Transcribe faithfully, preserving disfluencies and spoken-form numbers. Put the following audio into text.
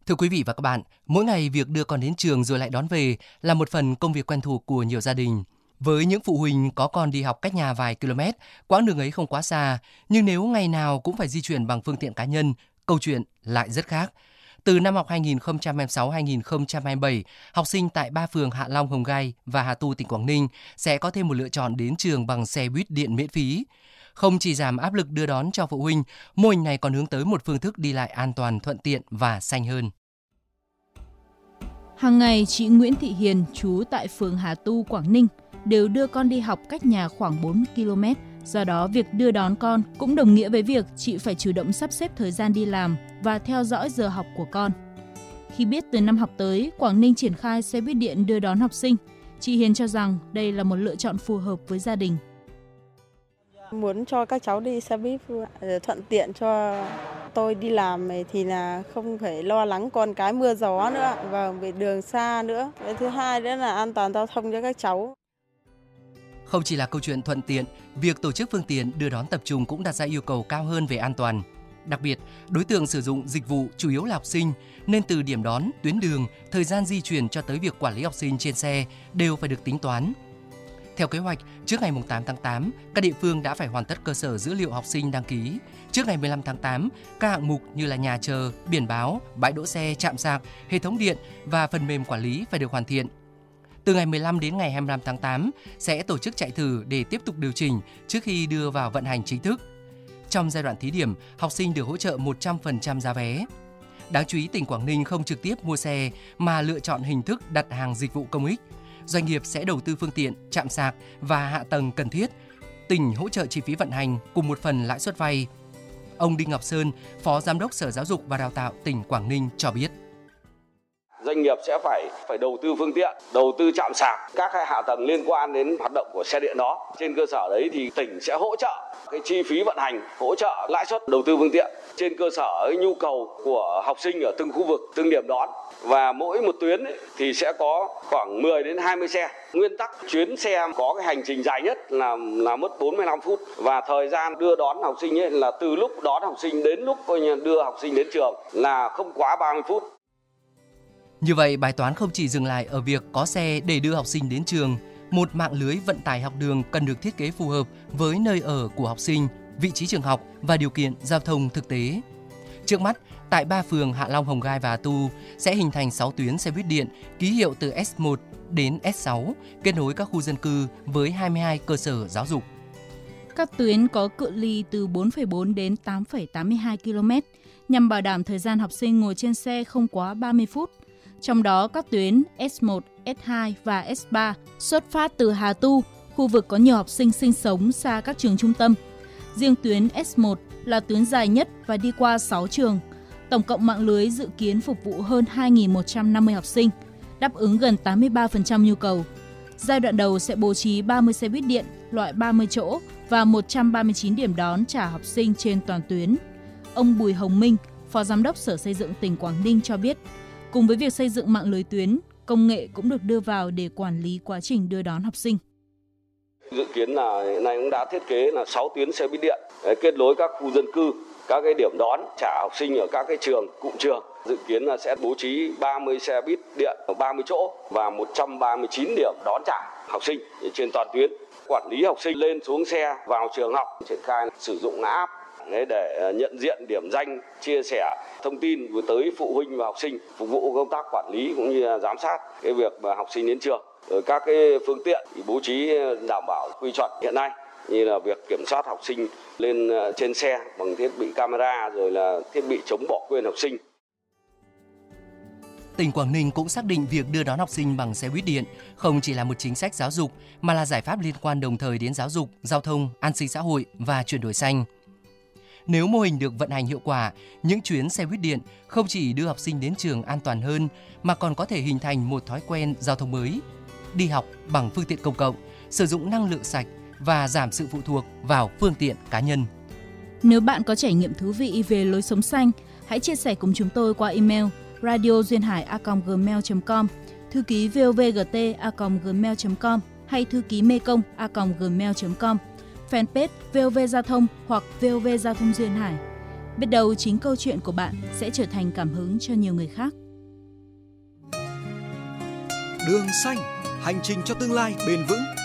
Thưa quý vị và các bạn, mỗi ngày việc đưa con đến trường rồi lại đón về là một phần công việc quen thuộc của nhiều gia đình. Với những phụ huynh có con đi học cách nhà vài km, quãng đường ấy không quá xa, nhưng nếu ngày nào cũng phải di chuyển bằng phương tiện cá nhân, câu chuyện lại rất khác. Từ năm học hai nghìn không trăm hai mươi sáu hai nghìn không trăm hai mươi bảy, học sinh tại ba phường Hạ Long, Hồng Gai và Hà Tu, tỉnh Quảng Ninh sẽ có thêm một lựa chọn đến trường bằng xe buýt điện miễn phí. Không chỉ giảm áp lực đưa đón cho phụ huynh, mô hình này còn hướng tới một phương thức đi lại an toàn, thuận tiện và xanh hơn. Hàng ngày, chị Nguyễn Thị Hiền, trú tại phường Hà Tu, Quảng Ninh, đều đưa con đi học cách nhà khoảng bốn mươi ki lô mét. Do đó, việc đưa đón con cũng đồng nghĩa với việc chị phải chủ động sắp xếp thời gian đi làm và theo dõi giờ học của con. Khi biết từ năm học tới, Quảng Ninh triển khai xe buýt điện đưa đón học sinh, chị Hiền cho rằng đây là một lựa chọn phù hợp với gia đình. Muốn cho các cháu đi xe buýt thuận tiện cho tôi đi làm thì là không phải lo lắng con cái mưa gió nữa và về đường xa nữa. Cái thứ hai nữa là an toàn giao thông cho các cháu. Không chỉ là câu chuyện thuận tiện, việc tổ chức phương tiện đưa đón tập trung cũng đặt ra yêu cầu cao hơn về an toàn. Đặc biệt, đối tượng sử dụng dịch vụ chủ yếu là học sinh, nên từ điểm đón, tuyến đường, thời gian di chuyển cho tới việc quản lý học sinh trên xe đều phải được tính toán. Theo kế hoạch, trước ngày tám tháng tám, các địa phương đã phải hoàn tất cơ sở dữ liệu học sinh đăng ký. Trước ngày mười lăm tháng tám, các hạng mục như là nhà chờ, biển báo, bãi đỗ xe, trạm sạc, hệ thống điện và phần mềm quản lý phải được hoàn thiện. Từ ngày mười lăm đến ngày hai mươi lăm tháng tám sẽ tổ chức chạy thử để tiếp tục điều chỉnh trước khi đưa vào vận hành chính thức. Trong giai đoạn thí điểm, học sinh được hỗ trợ một trăm phần trăm giá vé. Đáng chú ý, tỉnh Quảng Ninh không trực tiếp mua xe mà lựa chọn hình thức đặt hàng dịch vụ công ích. Doanh nghiệp sẽ đầu tư phương tiện, trạm sạc và hạ tầng cần thiết. Tỉnh hỗ trợ chi phí vận hành cùng một phần lãi suất vay. Ông Đinh Ngọc Sơn, Phó Giám đốc Sở Giáo dục và Đào tạo tỉnh Quảng Ninh cho biết. Doanh nghiệp sẽ phải phải đầu tư phương tiện, đầu tư trạm sạc, các hạ tầng liên quan đến hoạt động của xe điện đó. Trên cơ sở đấy thì tỉnh sẽ hỗ trợ cái chi phí vận hành, hỗ trợ lãi suất đầu tư phương tiện trên cơ sở cái nhu cầu của học sinh ở từng khu vực, từng điểm đón. Và mỗi một tuyến ấy, thì sẽ có khoảng mười đến hai mươi xe. Nguyên tắc chuyến xe có cái hành trình dài nhất là là mất bốn mươi lăm phút và thời gian đưa đón học sinh ấy là từ lúc đón học sinh đến lúc coi như đưa học sinh đến trường là không quá ba mươi phút. Như vậy, bài toán không chỉ dừng lại ở việc có xe để đưa học sinh đến trường. Một mạng lưới vận tải học đường cần được thiết kế phù hợp với nơi ở của học sinh, vị trí trường học và điều kiện giao thông thực tế. Trước mắt, tại ba phường Hạ Long, Hồng Gai và Hà Tu sẽ hình thành sáu tuyến xe buýt điện ký hiệu từ S một đến S sáu, kết nối các khu dân cư với hai mươi hai cơ sở giáo dục. Các tuyến có cự ly từ bốn phẩy bốn đến tám phẩy tám mươi hai ki lô mét nhằm bảo đảm thời gian học sinh ngồi trên xe không quá ba mươi phút. Trong đó, các tuyến S một, S hai và S ba xuất phát từ Hà Tu, khu vực có nhiều học sinh sinh sống xa các trường trung tâm. Riêng tuyến S một là tuyến dài nhất và đi qua sáu trường. Tổng cộng mạng lưới dự kiến phục vụ hơn hai nghìn một trăm năm mươi học sinh, đáp ứng gần tám mươi ba phần trăm nhu cầu. Giai đoạn đầu sẽ bố trí ba mươi xe buýt điện loại ba mươi chỗ và một trăm ba mươi chín điểm đón trả học sinh trên toàn tuyến. Ông Bùi Hồng Minh, Phó Giám đốc Sở Xây dựng tỉnh Quảng Ninh cho biết, cùng với việc xây dựng mạng lưới tuyến, công nghệ cũng được đưa vào để quản lý quá trình đưa đón học sinh. Dự kiến là hiện nay cũng đã thiết kế là sáu tuyến xe buýt điện kết nối các khu dân cư, các cái điểm đón trả học sinh ở các cái trường, cụm trường. Dự kiến là sẽ bố trí ba mươi xe buýt điện ở ba mươi chỗ và một trăm ba mươi chín điểm đón trả học sinh trên toàn tuyến. Quản lý học sinh lên xuống xe vào trường học, triển khai sử dụng app để nhận diện điểm danh, chia sẻ thông tin tới phụ huynh và học sinh, phục vụ công tác quản lý cũng như giám sát cái việc mà học sinh đến trường. Rồi các cái phương tiện thì bố trí đảm bảo quy chuẩn hiện nay như là việc kiểm soát học sinh lên trên xe bằng thiết bị camera rồi là thiết bị chống bỏ quên học sinh. Tỉnh Quảng Ninh cũng xác định việc đưa đón học sinh bằng xe buýt điện không chỉ là một chính sách giáo dục mà là giải pháp liên quan đồng thời đến giáo dục, giao thông, an sinh xã hội và chuyển đổi xanh. Nếu mô hình được vận hành hiệu quả, những chuyến xe buýt điện không chỉ đưa học sinh đến trường an toàn hơn mà còn có thể hình thành một thói quen giao thông mới, đi học bằng phương tiện công cộng, sử dụng năng lượng sạch và giảm sự phụ thuộc vào phương tiện cá nhân. Nếu bạn có trải nghiệm thú vị về lối sống xanh, hãy chia sẻ cùng chúng tôi qua email radio duyên hải a còng gmail chấm com, thư ký vovgt a còng gmail chấm com hay thư ký mekong a còng gmail chấm com, fanpage vê o vê Giao thông hoặc vê o vê Giao thông Duyên Hải. Biết đâu chính câu chuyện của bạn sẽ trở thành cảm hứng cho nhiều người khác. Đường xanh, hành trình cho tương lai bền vững.